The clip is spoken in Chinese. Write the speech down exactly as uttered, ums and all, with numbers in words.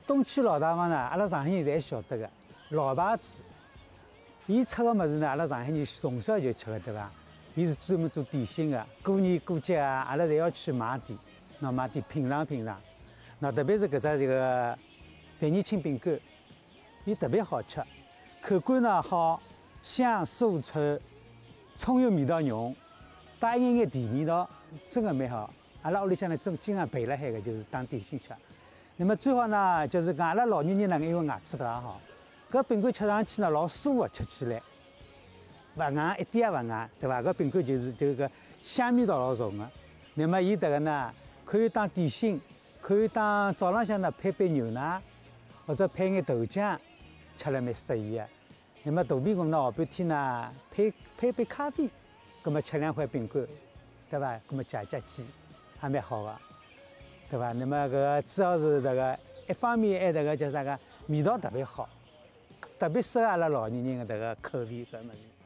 东区老大房呢，阿拉上海人侪晓得个老牌子。伊出个物事呢，阿拉上海人从小就吃个，对伐？伊是专门做点心个，过年过节啊，阿拉侪要去买点，喏买点品尝品尝。喏，特别是搿只这个蛋泥青饼干，伊特别好吃，口感呢好，香酥脆，葱油味道浓，带一眼眼甜味道，真个蛮好。阿拉屋里向呢，真经常备辣海个，就是当点心吃。那么最好呢，就是讲阿拉老年人呢，因为牙齿勿大好，搿饼干吃上去呢老酥个，吃起来勿硬，一点也勿硬，对伐？搿饼干就是就是搿香味道老重个。那么伊迭个呢，可以当点心，可以当早浪向呢配杯牛奶，或者配眼豆浆，吃了蛮适宜个。那么肚皮饿呢，下半天呢配配杯咖啡，葛么吃两块饼干，对伐？葛么解解饥，还蛮好个。对伐？那么搿个主要是这个一方面还这个叫啥个味道特别好，特别适合阿拉老年人的这个口味搿物事。